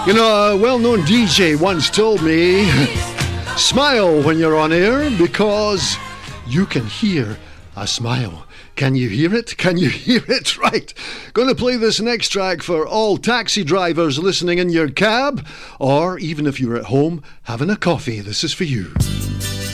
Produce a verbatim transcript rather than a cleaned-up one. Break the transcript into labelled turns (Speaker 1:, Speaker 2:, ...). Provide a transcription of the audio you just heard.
Speaker 1: You know, a well-known D J once told me, smile when you're on air because you can hear a smile. Can you hear it? Can you hear it? Right. Going to play this next track for all taxi drivers listening in your cab, or even if you're at home having a coffee. This is for you.